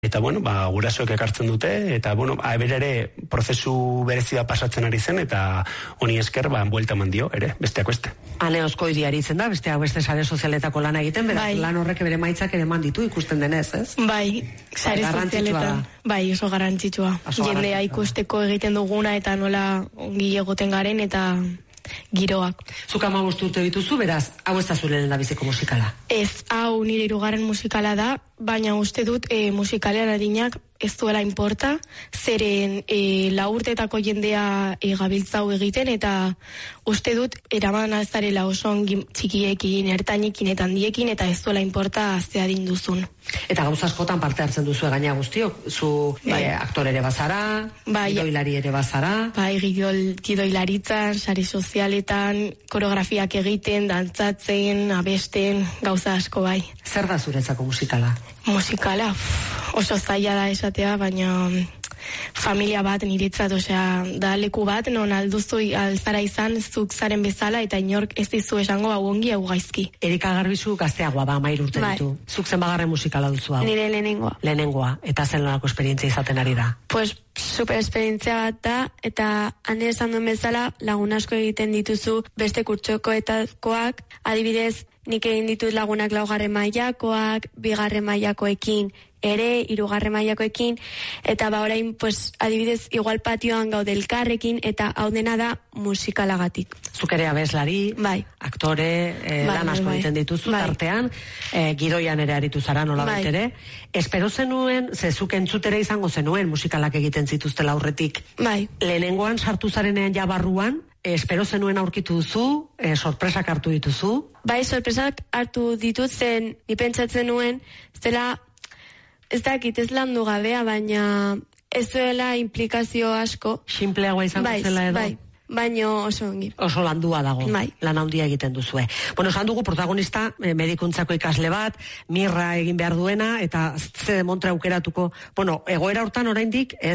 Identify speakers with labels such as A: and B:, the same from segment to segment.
A: Eta, gurasoek ekartzen dute, eta, ere prozesu berezia pasatzen ari zen, eta honi esker, buelta eman dio, ere, besteak beste.
B: Ane Ozkoiri aritzen da, besteak beste sare sozialetako lana egiten, beraz, lan horrek bere maitzak ere eman ditu ikusten denez, ez?
C: Bai, sare sozialetan, bai, oso garrantzitsua. Jendea ikusteko egiten duguna, eta nola ongi egoten garen, eta giroak.
B: Zuk 15 urte dituzu, beraz, hau ez da zure lehendabiziko musikala?
C: Ez, hau nire 2. musikala da, baina uste dut musikalean adinak ez duela inporta, zeren 4 urteetako jendea gabiltzau egiten, eta uste dut eraman azarela oso ongi txikiekin, ertainekin eta handiekin, eta ez duela inporta ze adin duzun.
B: Eta gauza askotan parte hartzen duzu gaina guztiok, zu aktore ere bazara, gidoilari ere bazara.
C: Bai, gidoilaritzan, sare sozialetan, koreografiak egiten, dantzatzen, abesten, gauza asko bai.
B: Zer da zuretzako musikala?
C: Musikala, oso zaila da esatea, baina familia bat niretzat, da leku bat, non alduzu alzara izan, zuk zaren bezala, eta inork ez dizu esango hau ongi, hau gaizki.
B: Erika Garbizu gazteagoa da, 13 urte ditu. Zuk zenbagarren musikala duzu hau?
D: Nire lehenengoa.
B: Lehenengoa, eta zen lanako esperientzia izaten ari da?
D: Pues, super esperientzia bat da, eta hane esan duen bezala, lagun asko egiten dituzu beste kurtsokoetakoak, adibidez, nik egin ditut lagunak 4. mailakoak, 2. mailakoekin ere, 3. mailakoekin, eta orain, pues, adibidez, igual patioan gaude elkarrekin, eta hau dena da musikalagatik.
B: Zuk ere abeslari, aktore, lan asko egiten dituzu, tartean, gidoian ere aritu zara nola ere. Espero zenuen, zezuk entzutere izango zenuen musikalak egiten zituztela aurretik.
D: Bai.
B: Lehenengoan sartu zarenean jabarruan, espero zenuen aurkitu duzu, sorpresak hartu dituzu?
D: Bai, sorpresak hartu ditut zen, ni pentsatzen nuen, zela, ez dakit ez landu gabea, baina ez duela implikazio asko.
B: Simpleagoa izango zela edo?
D: Bai, baino oso ongi.
B: Oso landua dago, lan handia egiten duzue. Esan dugu protagonista, medikuntzako ikasle bat, mirra egin behar duena, eta ze demontre aukeratuko, egoera hortan oraindik ez,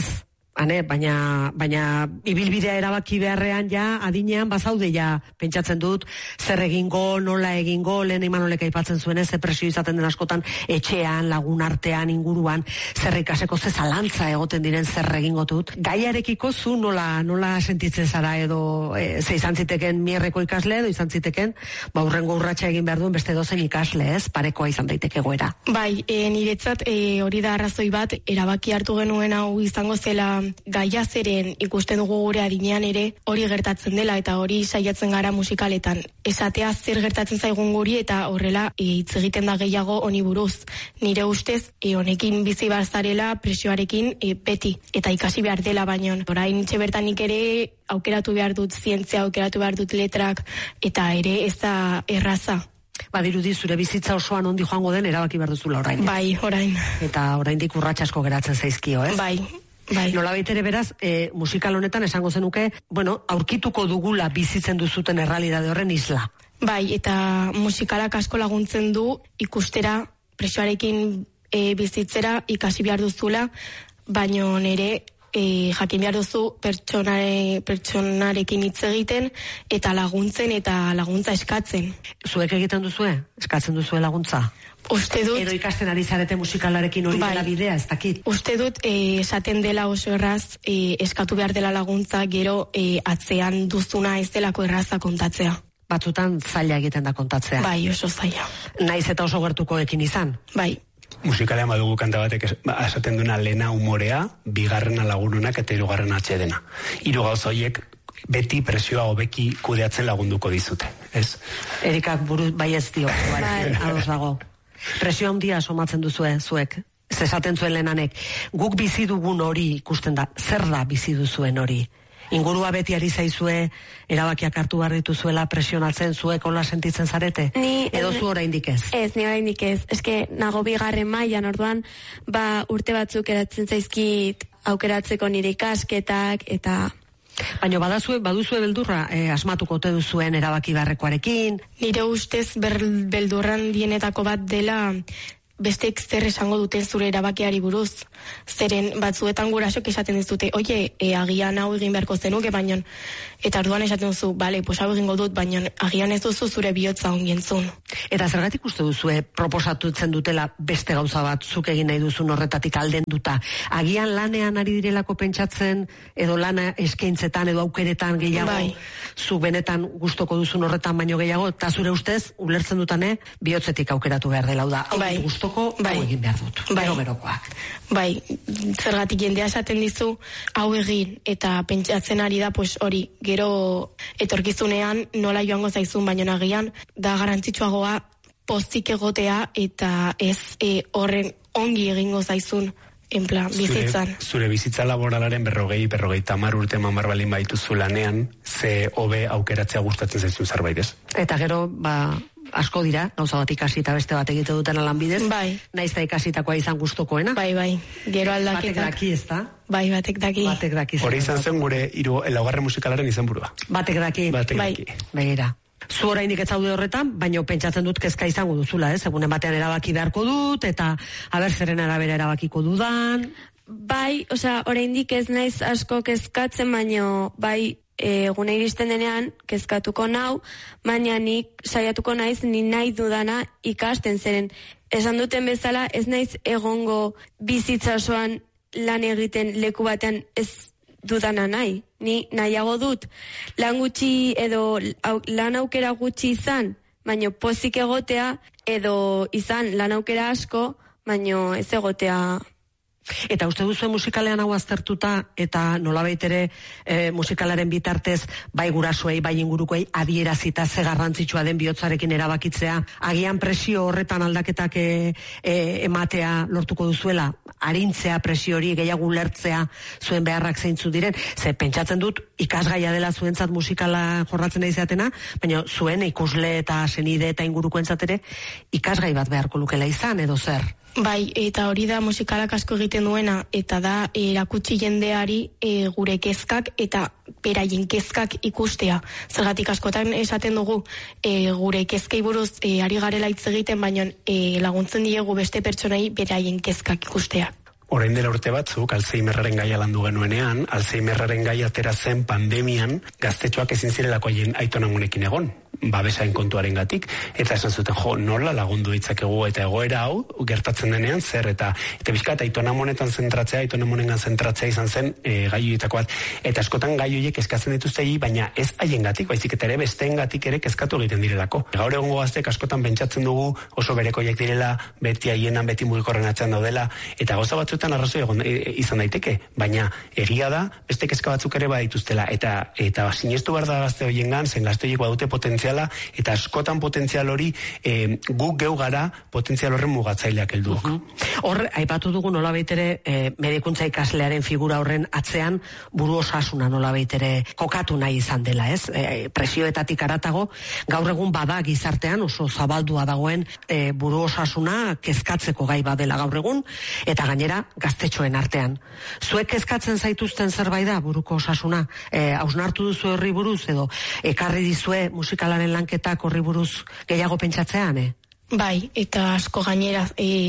B: baina ibilbidea erabaki beharrean adinean bazaude pentsatzen dut zer egingo, nola egingo, lehen Imanolek aipatzen zuen ez, presio izaten den askotan etxean, lagun artean, inguruan, zer ikaseko ze zalantza egoten diren zer egingo dut. Gaiarekiko zu nola sentitzen zara edo ze izan ziteken mierreko ikasle edo izan ziteken urrengo urratsa egin behar duen beste dozen ikasle ez, parekoa izan daiteke goera.
C: Bai, niretzat hori da arrazoi bat, erabaki hartu genuen hau izango zela gaia zeren ikusten dugu gure adinean ere hori gertatzen dela eta hori saiatzen gara musikaletan. Esatea zer gertatzen zaigun guri eta horrela hitz egiten da gehiago honi buruz. Nire ustez honekin bizi barzarela presioarekin beti eta ikasi behar dela baino. Orain bertanik ere aukeratu behar dut zientzia, aukeratu behar dut letrak eta ere ez da erraza.
B: Badirudi zure bizitza osoan ondi joango den erabaki behar duzula orain.
C: Bai, orain.
B: Eta oraindik urrats asko geratzen zaizkio, ez?
C: Bai.
B: Nolabait ere beraz, musikal honetan esango zenuke, aurkituko dugula bizitzen duzuten errealitate horren isla.
C: Bai, eta musikalak asko laguntzen du ikustera, presioarekin bizitzera ikasi behar duzula, baino nere jakin behar duzu pertsonarekin hitz egiten eta laguntzen eta laguntza eskatzen.
B: Zuek egiten duzue? Eskatzen duzue laguntza?
C: Uste dut...
B: Edo ikasten ari zarete musikalarekin hori dela bidea, ez dakit?
C: Uste dut esaten dela oso erraz, eskatu behar dela laguntza, gero atzean duzuna ez delako erraza kontatzea.
B: Batzutan zaila egiten da kontatzea.
C: Bai, oso zaila.
B: Naiz eta oso gertukoekin izan?
C: Bai.
A: Musikalean badugu kanta batek esaten duena lehena umorea, 2. lagununak eta 3. atsedena. 3 gauza horiek beti presioa hobeki kudeatzen lagunduko dizute, ez?
B: Erikak buru bai ez dio, ados dago. Presio handia somatzen duzue, zuek. Ez esaten zuen lehenanek. Guk bizi dugun hori ikusten da. Zer da bizi duzuen hori? Ingurua beti ari zaizue, erabakiak hartu behar dituzuela presionatzen zuek hola sentitzen zarete? Edo zu oraindik ez?
D: Ez, ni oraindik ez. Eske nago 2. mailan, orduan, urte batzuk eratzen zaizkit aukeratzeko nire ikasketak eta...
B: Baina baduzue beldurra asmatuko ote duzuen erabaki beharrekoarekin?
C: Nire ustez beldurran dienetako bat dela bestek zer esango duten zure erabakiari buruz. Zeren batzuetan gurasok esaten dizute, oie, agian hau egin beharko zenuke, baino, eta orduan esaten duzu, bale, pues hau egingo dut, baino agian ez duzu zure bihotza ongientzun.
B: Eta zergatik uste duzue proposatutzen dutela beste gauza bat zuk egin nahi duzun horretatik aldenduta? Agian lanean ari direlako pentsatzen, edo lana eskaintzetan, edo aukeretan gehiago,
C: bai.
B: Zu benetan gustoko duzun horretan baino gehiago, eta zure ustez, ulertzen dutane, bihotzetik aukeratu behar dela, da, hau
C: bai.
B: gustoko,
C: bai.
B: hau egin behar dut,
C: bai.
B: berokoak.
C: Bai, zergatik jendea esaten dizu, hau egin, eta pentsatzen ari da, pues hori, gero etorkizunean nola joango zaizun, baino agian, da garantzitsuagoa pozik egotea, eta ez horren ongi egingo zaizun, en plan, bizitzan.
A: Zure bizitza laboralaren 40-50 urte mamar balin baituzu lanean, ze hobe aukeratzea gustatzen zaizun zerbait, ez?
B: Eta gero, asko dira, gauza bat ikasi eta beste bat egite duten lanbidez.
C: Bai.
B: Naiz da ikasitakoa izan gustokoena.
C: Bai. Gero aldaketak.
B: Batek daki, ez da?
C: Bai, batek daki.
A: Hori izan zen gure laugarren musikalaren izenburua.
B: Batek daki. Begira. Zu oraindik ez zaude horretan, baina pentsatzen dut kezka izango duzula, ez? Egunen batean erabaki beharko dut, eta aber zeren arabera erabakiko dudan.
D: Bai, oraindik ez naiz asko kezkatzen, baina bai, eguna iristen denean, kezkatuko nau, baina nik saiatuko naiz, ni nahi dudana ikasten, zeren esan duten bezala, ez naiz egongo bizitza osoan lan egiten leku batean ez dudana nahi. Ni nahiago dut lan gutxi edo lan aukera gutxi izan, baino pozik egotea, edo izan lan aukera asko, baino ez egotea.
B: Eta uste duzu musikalean hau aztertuta, eta nolabait ere musikalaren bitartez, bai gurasoei, bai ingurukoei, adierazita ze garrantzitsua den bihotzarekin erabakitzea, agian presio horretan aldaketak ematea lortuko duzuela, arintzea presio hori, gehiago ulertzea zuen beharrak zeintzu diren, ze pentsatzen dut ikasgaia dela zuentzat musikala jorratzen nahi izatena, baina zuen ikusle eta senide eta ingurukoentzat ere ikasgai bat beharko lukela izan, edo zer?
C: Bai, eta hori da musikalak asko egiten duena, eta da erakutsi jendeari gure kezkak eta beraien kezkak ikustea. Zergatik askotan esaten dugu gure kezkei buruz ari garela hitz egiten, baina laguntzen diegu beste pertsonei beraien kezkak ikustea.
A: Orain dela urte batzuk, Alzheimerraren gaia landu genuenean, Alzheimerraren gaia atera zen pandemian, gaztetxoak ezin zirelako haien aitonamunekin egon, babesain kontuaren gatik, eta esan zuten, nola lagundu ditzakegu, eta egoera hau, gertatzen denean, zer, eta bizkat aitonamonetan zentratzea, aitonamonengan zentratzea izan zen gaioetako bat, eta askotan gaioiek eskatzen dituztegi, baina ez haien gatik, baizik eta ere besteen gatik ere kezkatu egiten direlako. Gaur egongo gaztek askotan pentsatzen dugu, oso berekoiek direla, beti haienan, beti mugikorren atzean daudela, eta gauza batzuetan arrazoi izan daiteke, baina egia da, beste kezka batzuk ere badituztela, eta sinestu behar da gazte hoiengan, zen gazte horiek badute potentziala, eta askotan potentzial hori guk geu gara potentzial horren mugatzaileak helduok.
B: Hor, aipatu dugu nolabait ere medikuntza ikaslearen figura horren atzean buru osasuna nolabait ere kokatu nahi izan dela, ez? Presioetatik aratago, gaur egun bada gizartean oso zabaldua dagoen buru osasuna kezkatzeko gai badela gaur egun, eta gainera gaztetxoen artean. Zuek kezkatzen zaituzten zerbait da buruko osasuna? Hausnartu duzu horri buruz, edo ekarri dizue musikalaren lanketak horri buruz gehiago pentsatzean,
C: Bai, eta asko gainera,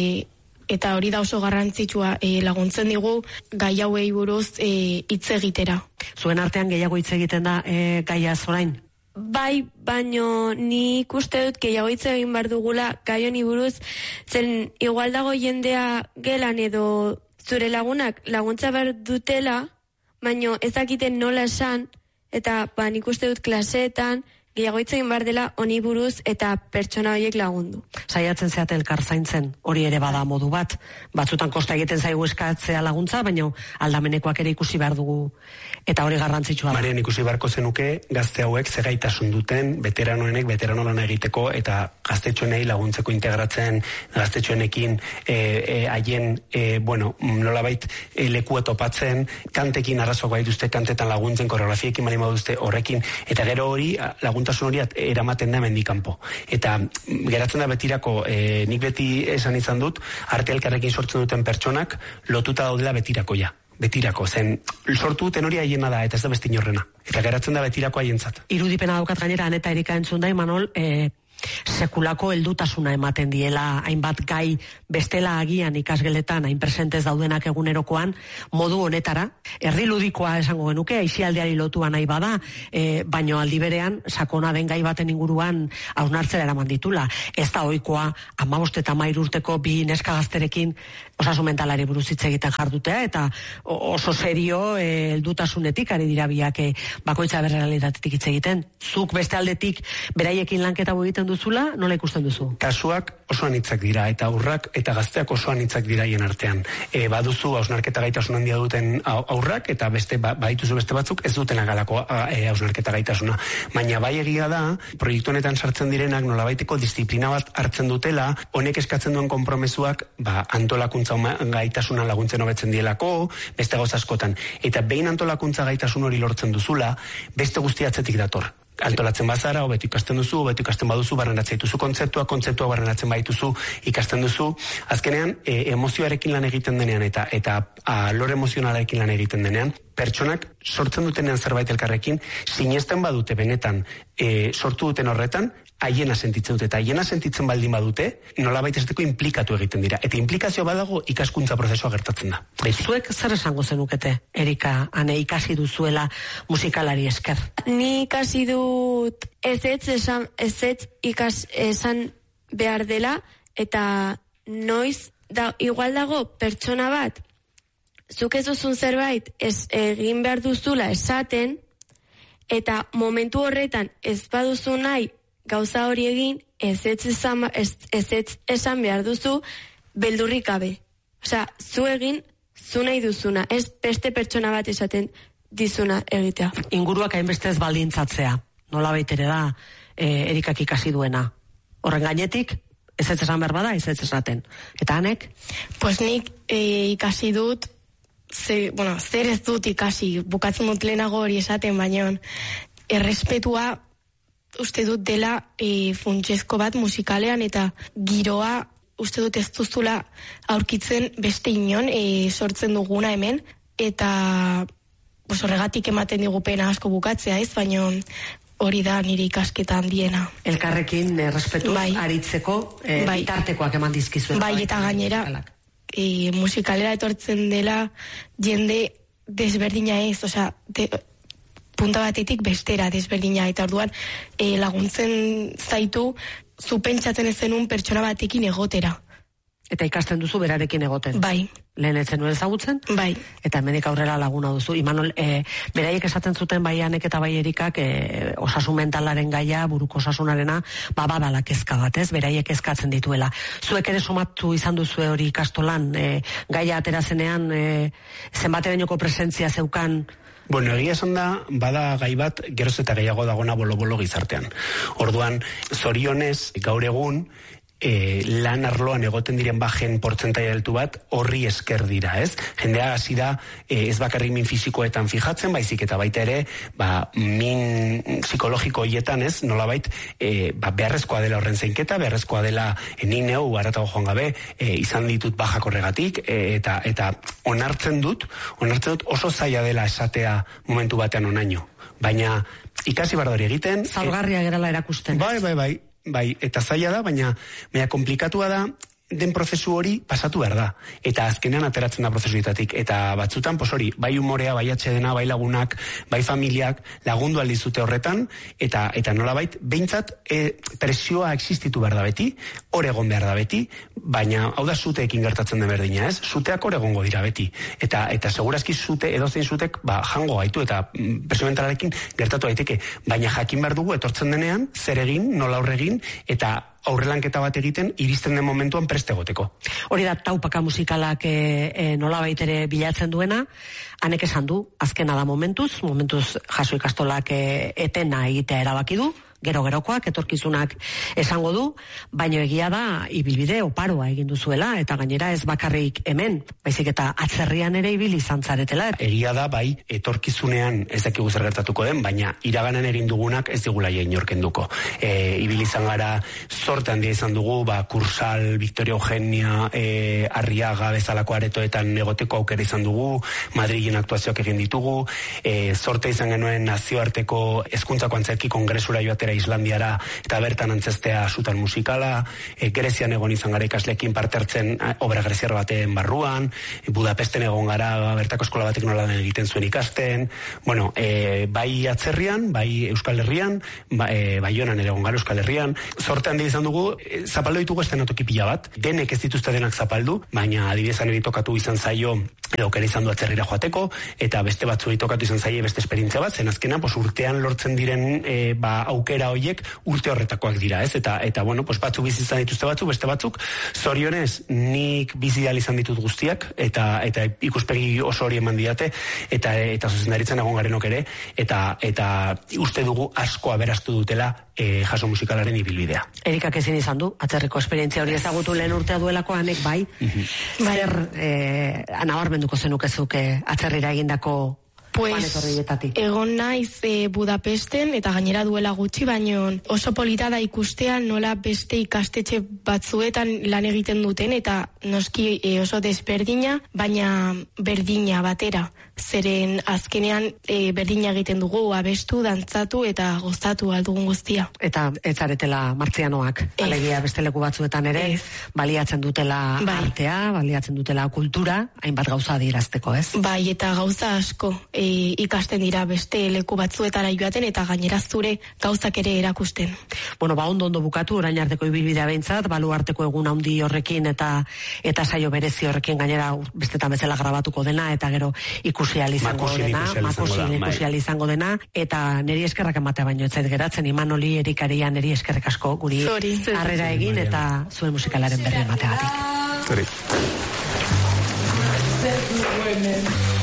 C: eta hori da oso garrantzitsua, laguntzen digu gai hauei buruz hitz egitera.
B: Zuen artean gehiago hitz egiten da gaiaz orain?
D: Bai, baino ni ikuste dut gehiago hitz egin behar dugula gai honi buruz, zen igual dago jendea gelan edo zure lagunak laguntza behar dutela, baino ez dakiten nola esan, eta nik uste dut klaseetan gehiago hitz egin behar dela honi buruz eta pertsona horiek lagundu.
B: Saiatzen zeate elkar zaintzen, hori ere bada modu bat. Batzutan kosta egiten zaigu eskatzea laguntza, baina aldamenekoak ere ikusi behar dugu, eta hori garrantzitsua da.
A: Marian, ikusi beharko zenuke gazte hauek zegaitasun duten veteranoenek veterano lana egiteko eta gaztetxoenei laguntzeko integratzen gaztetxoenekin haien nolabait lekua topatzen, kantekin arrazoak baituzte, kantetan laguntzen, koreografiekin bali baduzte horrekin, eta gero hori laguntasun hori eramaten da mendikanpo. Eta geratzen da betirako, nik beti esan izan dut, arte elkarrekin sortzen duten pertsonak lotuta daudela betirakoia. Betirako, zen sortu duten hori haiena da, eta ez da beste inorrena. Eta geratzen da betirako haientzat.
B: Irudipena daukat gainera, Aneta Erika entzun da, Imanol, sekulako heldutasuna ematen diela hainbat gai bestela agian ikasgeletan hain presentez daudenak egunerokoan modu honetara, herri ludikoa esango genuke, aisialdiari lotua nahi bada, baino aldi berean sakona den gai baten inguruan hausnartzera eraman ditula. Ez da ohikoa 15 eta 13 urteko bi neska gazterekin osasun mentalari buruz hitz egiten jardutea, eta oso serio heldutasunetik ari dira biak bakoitza bere realitatetik hitz egiten. Zuk beste aldetik beraiekin lanketa egiten duzula, nola ikusten duzu?
A: Kasuak oso anitzak dira, eta aurrak eta gazteak oso anitzak dira hien artean. Baduzu hausnarketa gaitasun handia duten aurrak, eta badituzu beste batzuk ez duten agalako hausnarketa gaitasuna. Baina bai egia da, proiektu honetan sartzen direnak nolabaiteko disiplina bat hartzen dutela, honek eskatzen duen konpromesuak antolakuntza gaitasuna laguntzen hobetzen dielako, beste gauza askotan. Eta behin antolakuntza gaitasun hori lortzen duzula, beste guztia atzetik dator. Antolatzen bazara, hobetu ikasten duzu, hobetu ikasten baduzu, barrenatzen dituzu kontzeptua barrenatzen baituzu, ikasten duzu. Azkenean, emozioarekin lan egiten denean eta alor emozionalarekin lan egiten denean, pertsonak sortzen dutenean zerbait elkarrekin, sinesten badute benetan sortu duten horretan, haiena sentitzen dute, eta haiena sentitzen baldin badute, nolabait esateko inplikatu egiten dira. Eta inplikazio badago ikaskuntza prozesua gertatzen da.
B: Zuek zer esango zenukete, Erika, ane ikasi duzuela musikalari esker?
D: Ni ikasi dut ezetz esan behar dela, eta noiz, igual dago pertsona bat, zuk ez duzun zerbait egin behar duzula esaten, eta momentu horretan ez baduzu nahi gauza hori egin, ezetz esan behar duzu, beldurrik gabe. Osea, zu egin, zu nahi duzuna, ez beste pertsona bat esaten dizuna egitea.
B: Inguruak hainbeste ez baldintzatzea, nola baitere da Erikak ikasi duena. Horren gainetik, ezetz esan behar bada, ezetz esaten. Eta hanek?
C: Pues nik ikasi dut, zer ez dut ikasi, bukatzen dut lehenago hori esaten, baina errespetua uste dut dela funtsezko bat musikalean, eta giroa uste dut ez duzula aurkitzen beste inon sortzen duguna hemen, eta horregatik ematen digu pena asko bukatzea, ez, baina hori da nire ikasketa handiena.
B: Elkarrekin errespetu aritzeko bitartekoak eman dizkizuen.
C: Bai, eta gainera musikalera etortzen dela jende desberdina ez, osea, punta batetik bestera desberdina, eta orduan laguntzen zaitu zu pentsatzen ez zenun pertsona batekin egotera.
B: Eta ikasten duzu berarekin egoten.
C: Bai.
B: Lehen etzen nuen ezagutzen?
C: Bai.
B: Eta hemenik aurrera laguna duzu. Imanol, beraiek esaten zuten bai Anek eta bai Erikak osasun mentalaren gaia, buruko osasunarena, badala kezka bat, ez? Beraiek kezkatzen dituela. Zuek ere somatu izan duzue hori ikastolan, gaia aterazenean, zenbaterainoko presentzia zeukan?
A: Bueno, egia esan da, bada gai bat geroz eta gehiago dagona bolo-bolo gizartean. Orduan, zorionez, gaur egun, lan arloan egoten diren bajen portzentaia altu bat horri esker dira, ez? Jendea hasi da ez bakarrik min fisikoetan fijatzen, baizik eta baita ere min psikologiko hietan, ez? Nolabait beharrezkoa dela horren zeinketa, beharrezkoa dela ni neu haratago joan gabe izan ditut bajak horregatik, eta onartzen dut oso zaila dela esatea momentu batean onaino. Baina ikasi behar hori egiten.
B: Zaurgarria gerala erakusten.
A: Bai, eta zaila da, baina komplikatua da, den prozesu hori pasatu behar da. Eta azkenean ateratzen da prozesuetatik. Eta batzutan, hori, bai umorea, bai atxedena, bai lagunak, bai familiak lagundu aldizute horretan, eta nolabait, behintzat presioa existitu behar da beti, hor egon behar da beti, baina hau da zuteekin gertatzen den berdina, ez? Zuteak hor egongo dira beti. Eta segurazki edozein zutek jango gaitu, eta presio mentalarekin gertatu daiteke. Baina jakin behar dugu etortzen denean, zer egin, nola aurregin, eta aurrelanketa bat egiten iristen den momentuan preste egoteko.
B: Hori da taupaka musikalak nolabait ere bilatzen duena. Hanek esan du, azkena da momentuz jaso ikastolak etena egitea erabaki du, gero-gerokoak, etorkizunak esango du, baino egia da ibilbide oparoa egin duzuela, eta gainera ez bakarrik hemen, baizik eta atzerrian ere ibili izan zaretela.
A: Egia da, bai, etorkizunean ez dakigu zer gertatuko den, baina iraganan egin dugunak ez digula inorkenduko. Ibili izan gara, zorte handia izan dugu, Kursal, Victoria Eugenia, Arriaga bezalako aretoetan egoteko aukera izan dugu, Madrilen aktuazioak egin ditugu, zorte izan genuen nazioarteko hezkuntzako antzerki kongresura joatera Islandiara eta bertan antzestea sutan musikala, Grezian egon izan gara ikasleekin parte hartzen obra greziar baten barruan, Budapesten egon gara bertako eskola batek nola egiten zuen ikasten, bueno, bai atzerrian, bai Euskal Herrian, Baionan ere egon gara Euskal Herrian, zorte handi izan dugu, zapaldu ditugu eszenatoki pila bat, denek ez dituzte denak zapaldu, baina adibidezan tokatu izan zaio, aukera izan du atzerrira joateko, eta beste batzuei tokatu izan zaie beste esperientzia bat, zen azkena, urtean lortzen diren aukera horiek urte horretakoak dira, ez? Eta bueno, batzuk bizi izan dituzte batzuk, beste batzuk, zorionez, nik bizi izan ditut guztiak, eta ikuspegi oso hori eman diate, eta zuzendaritzen egon garenok ere, eta uste dugu asko aberastu dutela jaso musikalaren ibilbidea.
B: Erikak ezin izan du, atzerriko esperientzia hori ezagutu lehen urtea duelako anek bai, zer nabarmenduko zenukezuke atzerrira egindako
C: egon naiz Budapesten eta gainera duela gutxi, baino oso polita da ikustea nola beste ikastetxe batzuetan lan egiten duten eta noski oso desberdina, baina berdina batera. Zeren azkenean berdina egiten dugu, abestu, dantzatu eta gozatu aldugun guztia.
B: Eta ez zaretela martzianoak, alegia beste leku batzuetan ere, baliatzen dutela artea, baliatzen dutela kultura, hainbat gauza adierazteko, ez?
C: Bai, eta gauza asko ikasten dira beste leku batzuetara joaten eta gainera zure gauzak ere erakusten.
B: Bueno, ondo bukatu, orain arteko ibilbidea behintzat, baluarteko egun handi horrekin eta saio berezi horrekin gainera bestetan bezala grabatuko dena, eta gero ikusial izango dena, eta niri eskerrak ematea baino ez zait geratzen, Imanoli, Erikaria, niri eskerrik asko guri harrera egin eta zuen musikalaren berri emateagatik.